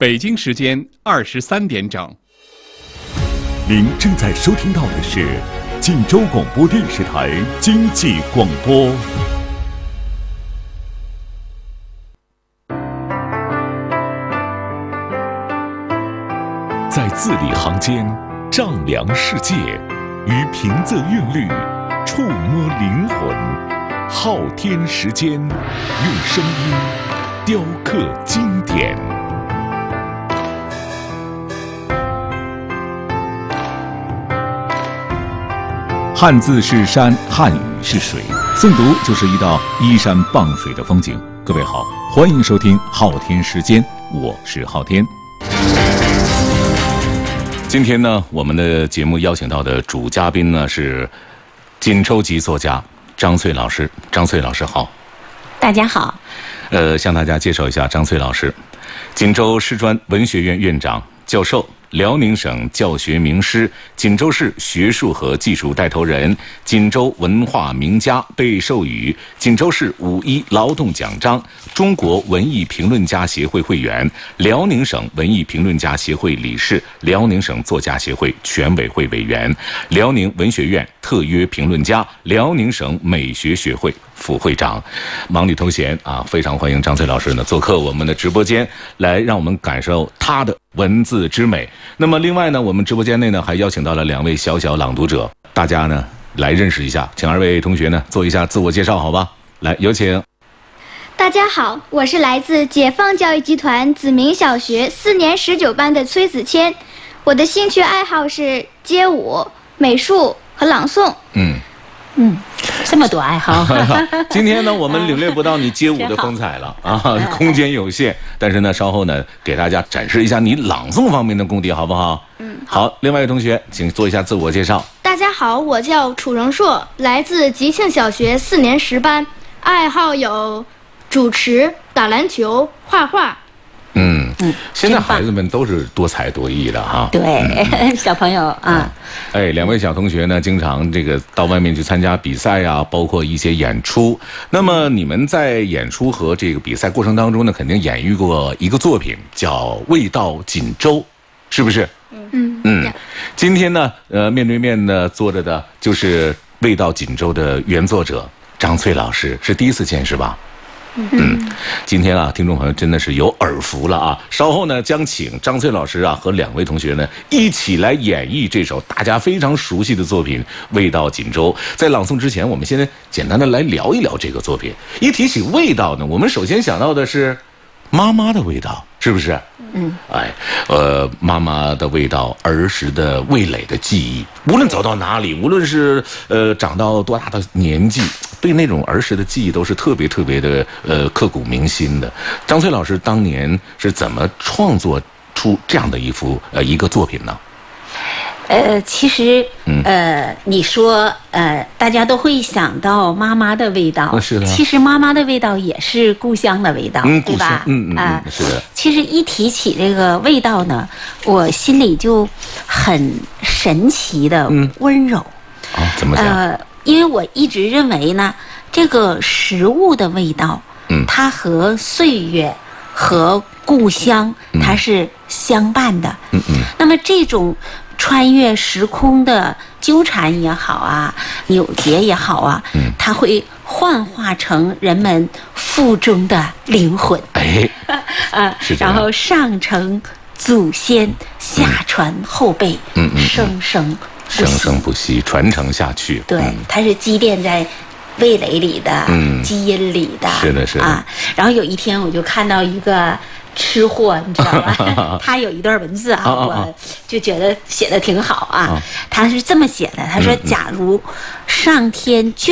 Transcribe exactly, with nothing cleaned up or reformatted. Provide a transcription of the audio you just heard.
北京时间二十三点整。 您正在收听到的是晋州广播电视台经济广播。在字里行间丈量世界，于平仄韵律触摸灵魂，昊天时间，用声音雕刻经典。汉字是山，汉语是水，诵读就是一道依山傍水的风景。各位好，欢迎收听昊天时间，我是昊天。今天呢，我们的节目邀请到的主嘉宾呢是锦州籍作家张翠老师。张翠老师好。 大家好。 呃，向大家介绍一下张翠老师，锦州师专文学院院长、教授，辽宁省教学名师，锦州市学术和技术带头人，锦州文化名家，被授予锦州市五一劳动奖章，中国文艺评论家协会会员，辽宁省文艺评论家协会理事，辽宁省作家协会全委会委员，辽宁文学院特约评论家，辽宁省美学学会副会长，忙里偷闲啊，非常欢迎张翠老师呢做客我们的直播间，来让我们感受他的文字之美。那么另外呢，我们直播间内呢还邀请到了两位小小朗读者，大家呢来认识一下，请二位同学呢做一下自我介绍，好吧？来，有请。 大家好，我是来自解放教育集团子明小学四年十九班的崔子谦，我的兴趣爱好是街舞、美术和朗诵。 嗯嗯，这么多爱好。 今天呢，我们领略不到你街舞的风采了啊，空间有限。但是呢，稍后呢，给大家展示一下你朗诵方面的功底，好不好？ 嗯， 好。好，另外一位同学，请做一下自我介绍。 大家好，我叫楚荣硕，来自吉庆小学四年十班，爱好有主持、打篮球、画画。 嗯嗯， 现在孩子们都是多才多艺的哈。 对，嗯、小朋友啊。 哎，两位小同学呢，经常这个到外面去参加比赛呀、啊，包括一些演出。那么你们在演出和这个比赛过程当中呢，肯定演绎过一个作品，叫《味道锦州》，是不是？ 嗯嗯。今天呢，呃，面对面呢坐着的就是《味道锦州》的原作者张翠老师，是第一次见是吧？嗯，今天啊，听众朋友真的是有耳福了啊！稍后呢，将请张翠老师啊和两位同学呢一起来演绎这首大家非常熟悉的作品《味道锦州》。在朗诵之前，我们先简单的来聊一聊这个作品。一提起味道呢，我们首先想到的是妈妈的味道，是不是？嗯，哎，呃，妈妈的味道，儿时的味蕾的记忆，无论走到哪里，无论是呃长到多大的年纪，对那种儿时的记忆都是特别特别的呃刻骨铭心的。张翠老师当年是怎么创作出这样的一幅呃一个作品呢？ 呃，其实，呃，你说，呃，大家都会想到妈妈的味道， 是的。 其实妈妈的味道也是故乡的味道， 嗯， 对吧？ 嗯嗯啊、 嗯，是的。 其实一提起这个味道呢，我心里就很神奇的温柔。 啊、嗯哦，怎么讲？ 呃，因为我一直认为呢，这个食物的味道，嗯，它和岁月和故乡它是相伴的。嗯嗯。那么这种穿越时空的纠缠也好啊，扭结也好啊，嗯，它会幻化成人们腹中的灵魂。 哎， 啊，然后上承祖先，下传后辈，嗯嗯，生生生生不息，传承下去。 对，嗯、它是积淀在味蕾里的，嗯，基因里的。 是的，是的。 啊，然后有一天我就看到一个吃货，你知道吧？他有一段文字啊，我就觉得写的挺好啊。他是这么写的，他说：“假如上天眷